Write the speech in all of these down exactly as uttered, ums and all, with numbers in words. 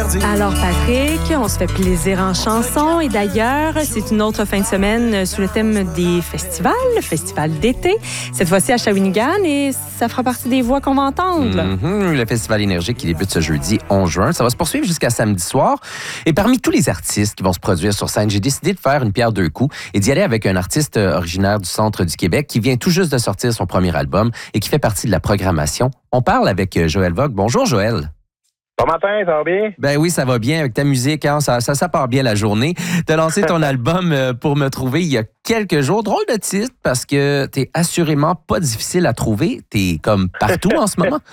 interdit. Alors Patrick, on se fait plaisir en chanson et d'ailleurs, c'est une autre fin de semaine sous le thème des festivals, le festival d'été, cette fois-ci à Shawinigan et ça fera partie des voix qu'on va entendre. Mm-hmm. Le festival énergique qui débute ce jeudi onze juin, ça va se poursuivre jusqu'à samedi soir et parmi tous les artistes qui vont se produire sur scène, j'ai décidé de faire une pierre deux coups et d'y aller avec un artiste originaire du centre du Québec qui vient tout juste de sortir son premier album et qui fait partie de la programmation. On parle avec Joël Vogue. Bonjour Joël. Bon matin, ça va bien? Ben oui, ça va bien avec ta musique, hein? ça, ça, ça part bien la journée. Tu as lancé ton album Pour me trouver il y a quelques jours. Drôle de titre parce que t'es assurément pas difficile à trouver. T'es comme partout en ce moment.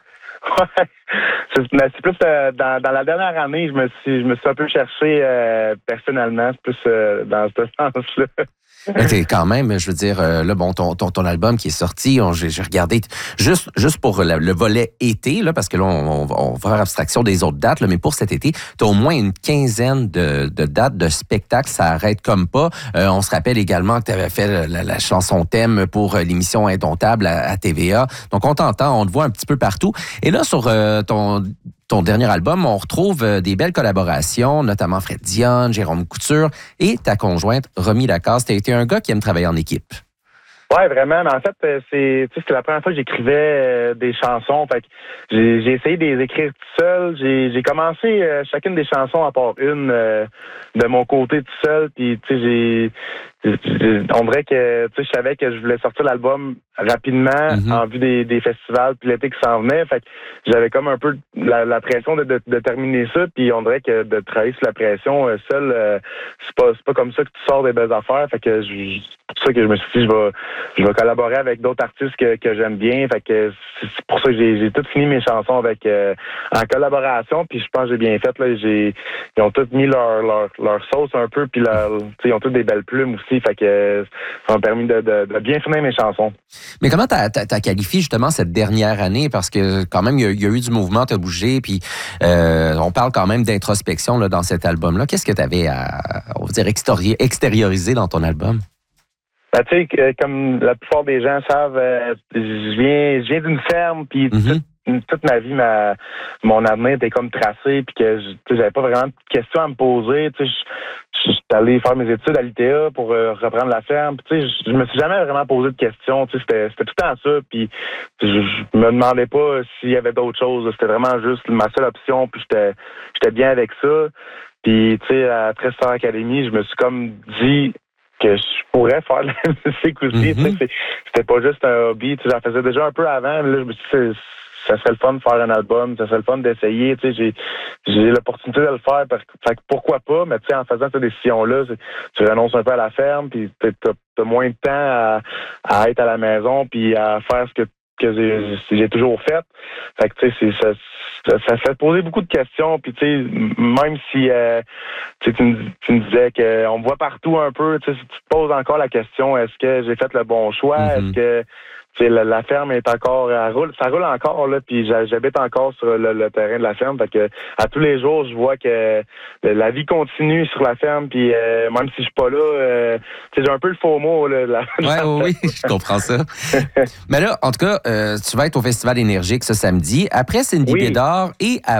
Ouais. C'est, c'est plus euh, dans, dans la dernière année, je me suis, je me suis un peu cherché euh, personnellement. C'est plus euh, dans ce sens-là. Mais t'es quand même, je veux dire, euh, là, bon, ton, ton, ton album qui est sorti, on, j'ai, j'ai regardé juste, juste pour la, le volet été, là, parce que là, on, on, on va faire abstraction des autres dates, là, mais pour cet été, t'as au moins une quinzaine de, de dates de spectacles, ça arrête comme pas. Euh, on se rappelle également que t'avais fait la, la chanson thème pour l'émission Indomptable à, à T V A. Donc, on t'entend, on te voit un petit peu partout. Et là, sur euh, ton... Ton dernier album, on retrouve des belles collaborations, notamment Fred Dionne, Jérôme Couture et ta conjointe, Romy Lacasse. Tu as été un gars qui aime travailler en équipe. Ouais, vraiment. Mais en fait, c'est, tu sais, c'était la première fois que j'écrivais euh, des chansons. Fait que j'ai, j'ai essayé de les écrire tout seul. J'ai, j'ai commencé euh, chacune des chansons à part une euh, de mon côté tout seul. Puis, tu sais, j'ai, j'ai, on dirait que, tu sais, je savais que je voulais sortir l'album rapidement mm-hmm. en vue des, des festivals puis l'été qui s'en venait. Fait que j'avais comme un peu la, la pression de, de, de terminer ça. Puis on dirait que de travailler sous la pression euh, seul, euh, c'est pas, c'est pas comme ça que tu sors des belles affaires. Fait que je, c'est pour ça que je me suis dit, je vais, je vais collaborer avec d'autres artistes que, que j'aime bien. Fait que c'est pour ça que j'ai, j'ai tout fini mes chansons avec euh, en collaboration. Puis je pense que j'ai bien fait. Là, j'ai, ils ont tous mis leur, leur, leur sauce un peu. Puis leur, ils ont tous des belles plumes aussi. Fait que ça m'a permis de, de, de bien finir mes chansons. Mais comment t'as, t'as, t'as qualifié justement cette dernière année? Parce que quand même, il y a, il y a eu du mouvement, t'as bougé, puis euh, on parle quand même d'introspection là, dans cet album-là. Qu'est-ce que t'avais à, on va dire, extérior, extérioriser dans ton album? Ben, tu sais, comme la plupart des gens savent, euh, je viens je viens d'une ferme, puis mm-hmm. toute, toute ma vie, ma mon avenir était comme tracé, puis que je, j'avais pas vraiment de questions à me poser. Tu sais, je suis allé faire mes études à l'I T A pour euh, reprendre la ferme. Tu sais, je, je me suis jamais vraiment posé de questions. Tu sais, c'était, c'était tout le temps ça. Puis je, je me demandais pas s'il y avait d'autres choses. C'était vraiment juste ma seule option. Puis j'étais, j'étais bien avec ça. Puis tu sais, à treize Star Academy, je me suis comme dit que je pourrais faire de la musique aussi. Mm-hmm. Tu sais, c'était pas juste un hobby. Tu sais, j'en faisais déjà un peu avant. Mais là, je me suis dit, ça serait le fun de faire un album, ça serait le fun d'essayer. Tu sais, j'ai, j'ai l'opportunité de le faire. Parce que, fait que pourquoi pas? Mais tu sais, en faisant cette décision-là, tu renonces un peu à la ferme, puis t'as, t'as moins de temps à, à être à la maison, puis à faire ce que, que j'ai, j'ai toujours fait. Fait que tu sais, c'est, ça, ça, ça fait poser beaucoup de questions. Puis tu sais, même si euh, tu, tu, me, tu me disais qu'on me voit partout un peu, tu sais, si tu te poses encore la question, est-ce que j'ai fait le bon choix? Mm-hmm. Est-ce que T'sais, la, la ferme est encore, elle roule, ça roule encore là, puis j'habite encore sur le, le terrain de la ferme, fait que à tous les jours je vois que la vie continue sur la ferme, puis euh, même si je suis pas là, euh, j'ai un peu le faux mot là. La, ouais, la oui, oui, je comprends ça. Mais là, en tout cas, euh, tu vas être au Festival énergique ce samedi. Après Cindy oui. Bédard et à